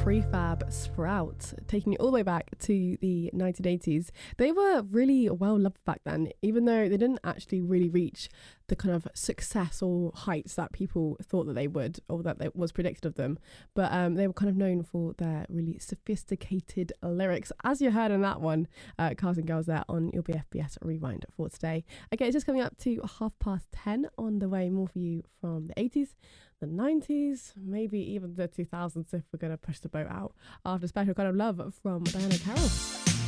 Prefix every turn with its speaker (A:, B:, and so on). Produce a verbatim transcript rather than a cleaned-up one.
A: Prefab Sprout, taking you all the way back to the nineteen eighties. They were really well loved back then, even though they didn't actually really reach the kind of success or heights that people thought that they would, or that it was predicted of them. But um, they were kind of known for their really sophisticated lyrics, as you heard in that one, uh, Cars and Girls, there on your B F B S Rewind for today. Okay, it's just coming up to half past ten on the way. More for you from the eighties, the nineties, maybe even the two thousands if we're going to push the boat out after Special Kind of Love from Diana Carroll.